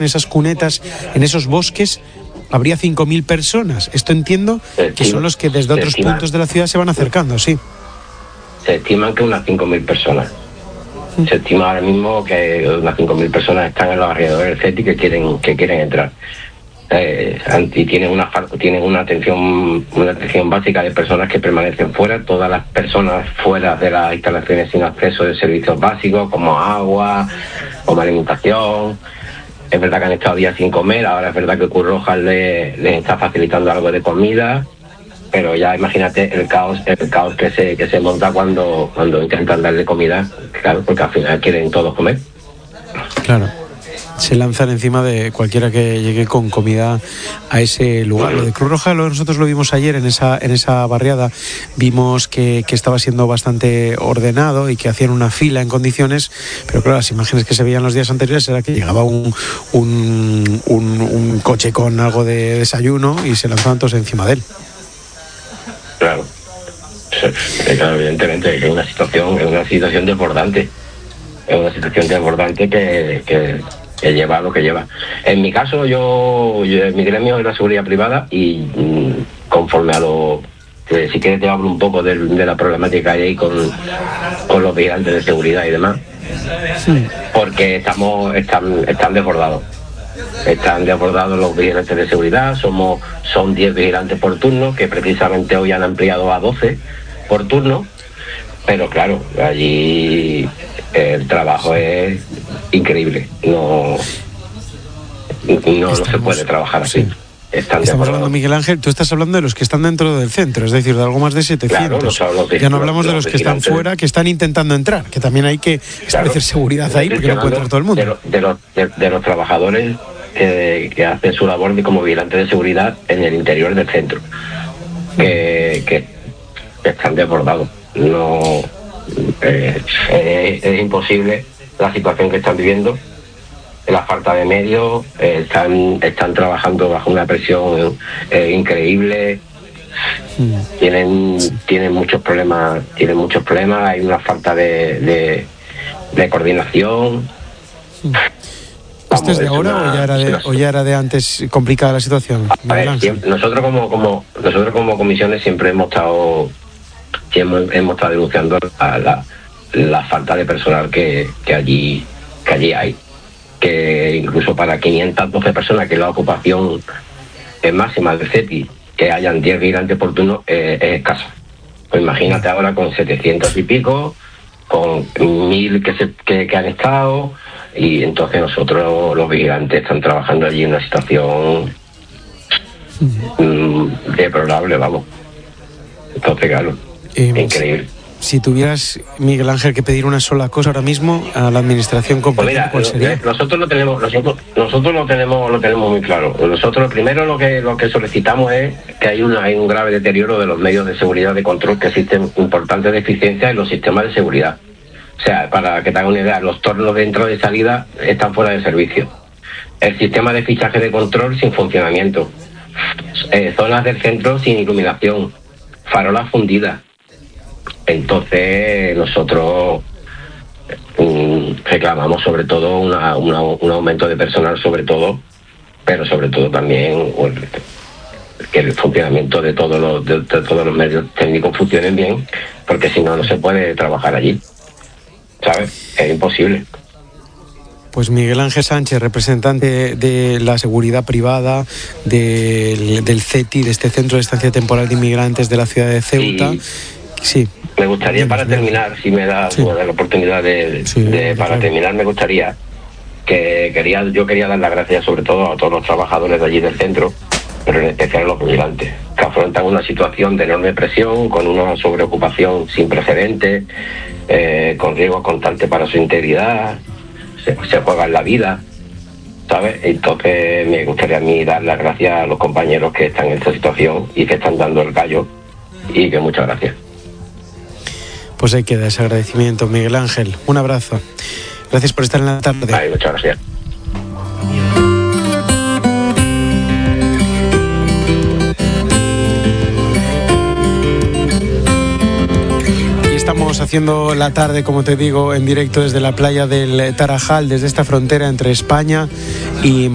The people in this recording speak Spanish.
en esas cunetas, en esos bosques, habría 5.000 personas. Esto entiendo que son los que desde otros puntos de la ciudad se van acercando, sí. Se estiman que unas 5.000 personas. Se estima ahora mismo que unas 5.000 personas están en los alrededores del CETI que quieren entrar. Y tienen una atención básica de personas que permanecen fuera. Todas las personas fuera de las instalaciones sin acceso de servicios básicos como agua, como alimentación. Es verdad que han estado días sin comer. Ahora es verdad que Cruz Roja les está facilitando algo de comida. Pero ya imagínate el caos que se monta cuando intentan darle comida, claro, porque al final quieren todos comer. Claro, se lanzan encima de cualquiera que llegue con comida a ese lugar. Lo de Cruz Roja nosotros lo vimos ayer en esa barriada, vimos que estaba siendo bastante ordenado y que hacían una fila en condiciones, pero claro, las imágenes que se veían los días anteriores era que llegaba un coche con algo de desayuno y se lanzaban todos encima de él. Claro, evidentemente es una situación desbordante. Es una situación desbordante que lleva a lo que lleva. En mi caso, mi gremio es la seguridad privada y conforme a lo que si quieres te hablo un poco de la problemática que hay con los vigilantes de seguridad y demás, porque están desbordados. Están desbordados los vigilantes de seguridad. Son 10 vigilantes por turno, que precisamente hoy han ampliado a 12 por turno, pero claro, allí el trabajo es increíble. No se puede trabajar así. Sí. Estamos hablando, Miguel Ángel, tú estás hablando de los que están dentro del centro, es decir, de algo más de 700. Claro, ya no hablamos de los que están fuera, que están intentando entrar, que también hay que establecer seguridad ahí, porque no puede entrar todo el mundo. De los trabajadores que hacen su labor como vigilantes de seguridad en el interior del centro, que están desbordados. No es imposible la situación que están viviendo. La falta de medios, están trabajando bajo una presión increíble. Tienen muchos problemas, hay una falta de coordinación. ¿Esto es de ahora o ya era de antes complicada la situación? Nosotros como comisiones siempre hemos estado denunciando la falta de personal que allí hay. Que incluso para 512 personas, que es la ocupación máxima del CETI, que hayan 10 vigilantes por turno, es escasa. Pues imagínate ahora con 700 y pico, con 1.000 que han estado, y entonces nosotros, los vigilantes, están trabajando allí en una situación deplorable, vamos. Entonces, claro, increíble. Si tuvieras, Miguel Ángel, que pedir una sola cosa ahora mismo a la administración competente, ¿cuál sería? Nosotros lo tenemos muy claro. Nosotros primero lo que solicitamos es que hay un grave deterioro de los medios de seguridad de control, que existen importantes deficiencias en los sistemas de seguridad. O sea, para que te hagan una idea, los tornos de entrada y salida están fuera de servicio. El sistema de fichaje de control sin funcionamiento. Zonas del centro sin iluminación. Farolas fundidas. Entonces nosotros reclamamos sobre todo un aumento de personal, pero sobre todo también que el funcionamiento de todos los medios técnicos funcionen bien, porque si no se puede trabajar allí, ¿sabes? Es imposible. Pues Miguel Ángel Sánchez, representante de la seguridad privada del CETI, de este Centro de Estancia Temporal de Inmigrantes de la ciudad de Ceuta. Sí. Me gustaría, para terminar, si me da la oportunidad terminar, me gustaría yo quería dar las gracias sobre todo a todos los trabajadores de allí del centro, pero en especial a los vigilantes, que afrontan una situación de enorme presión, con una sobreocupación sin precedentes, con riesgos constantes para su integridad, se juegan la vida, ¿sabes? Entonces me gustaría a mí dar las gracias a los compañeros que están en esta situación y que están dando el callo, y que muchas gracias. Pues ahí queda ese agradecimiento, Miguel Ángel. Un abrazo. Gracias por estar en la tarde. Ay, muchas gracias. Y estamos haciendo la tarde, como te digo, en directo desde la playa del Tarajal, desde esta frontera entre España y